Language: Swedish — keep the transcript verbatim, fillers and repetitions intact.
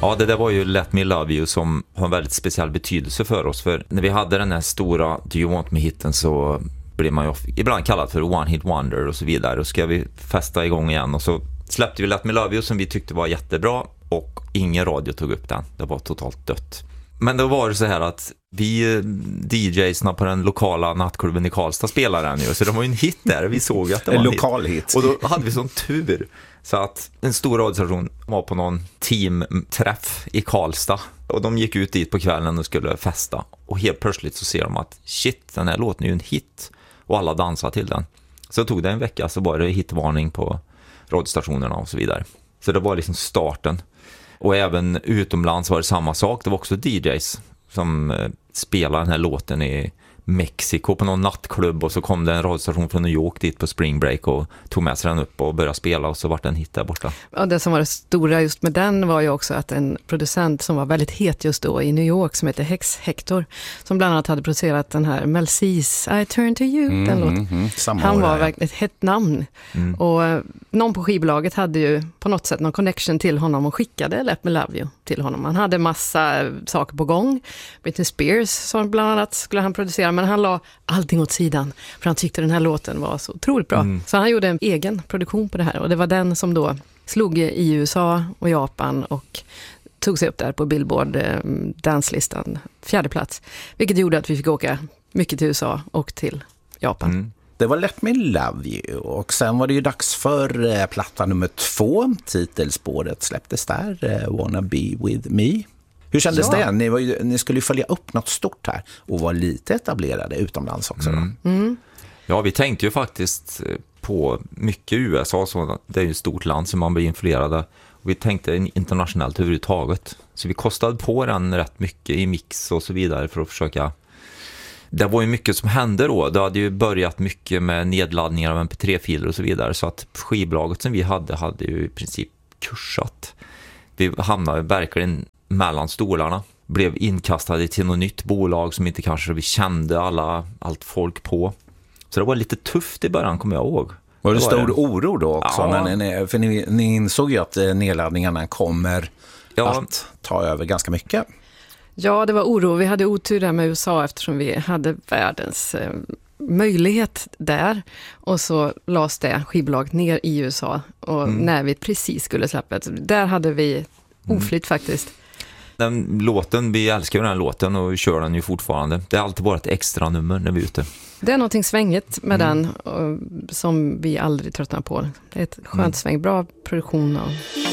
Ja, det där var ju Let Me Love You som har en väldigt speciell betydelse för oss. För när vi hade den här stora Do You Want Me-hitten så blev man ju ibland kallad för One Hit Wonder och så vidare. Och ska vi festa igång igen och så släppte vi Let Me Love You som vi tyckte var jättebra och ingen radio tog upp den. Det var totalt dött. Men då var det så här att vi D Jsna på den lokala nattklubben i Karlstad spelade den ju. Så det var ju en hit där. Vi såg att det var en, en lokal hit. hit. Och då hade vi sån tur. Så att en stor radiostation var på någon teamträff i Karlstad. Och de gick ut dit på kvällen och skulle festa. Och helt plötsligt så ser de att shit, den här låten är ju en hit. Och alla dansade till den. Så tog det en vecka så var det hitvarning på radiostationerna och så vidare. Så det var liksom starten. Och även utomlands var det samma sak. Det var också D Js som eh, spelade den här låten i Mexiko på någon nattklubb. Och så kom det en radiostation från New York dit på Spring Break och tog med sig den upp och började spela. Och så var det en hit där borta. Ja, det som var det stora just med den var ju också att en producent som var väldigt het just då i New York som heter Hex Hector. Som bland annat hade producerat den här Mel C's I Turn To You, mm, den låten. Mm, mm, Han var verkligen ett hett namn. Mm. Och eh, någon på skivbolaget hade ju på något sätt någon connection till honom och skickade Let Me Love You till honom. Han hade massa saker på gång. Britney Spears som bland annat skulle han producera, men han la allting åt sidan för han tyckte den här låten var så otroligt bra. Mm. Så han gjorde en egen produktion på det här och det var den som då slog i U S A och Japan och tog sig upp där på Billboard eh, danslistan, fjärde plats. Vilket gjorde att vi fick åka mycket till U S A och till Japan. Mm. Det var Let Me Love You och sen var det ju dags för eh, platta nummer två. Titelspåret släpptes där, eh, Wanna Be With Me. Hur kändes ja. det? Ni, var ju, ni skulle ju följa upp något stort här och vara lite etablerade utomlands också. Mm. Mm. Ja, vi tänkte ju faktiskt på mycket U S A. Så det är ju ett stort land som man blir influerad av. Och vi tänkte internationellt överhuvudtaget. Så vi kostade på den rätt mycket i mix och så vidare för att försöka. Det var ju mycket som hände då. Det hade ju börjat mycket med nedladdningar av M P tre-filer och så vidare. Så att skivbolaget som vi hade hade ju i princip kursat. Vi hamnade verkligen mellan stolarna. Blev inkastade till något nytt bolag som inte kanske vi kände alla, allt folk på. Så det var lite tufft i början, kommer jag ihåg. Var det, det stor det. oro då också? Ja. När ni, för ni, ni insåg ju att nedladdningarna kommer ja. att ta över ganska mycket. Ja, det var oro. Vi hade otur där med U S A eftersom vi hade världens eh, möjlighet där. Och så lades det skivbolaget ner i U S A. Och mm. när vi precis skulle släppa det, där hade vi oflytt mm. faktiskt. Den låten, vi älskar ju den här låten och kör den ju fortfarande. Det är alltid bara ett extra nummer när vi är ute. Det är någonting svängigt med mm. den och, som vi aldrig tröttnar på. Det är ett skönt mm. sväng, bra produktion och...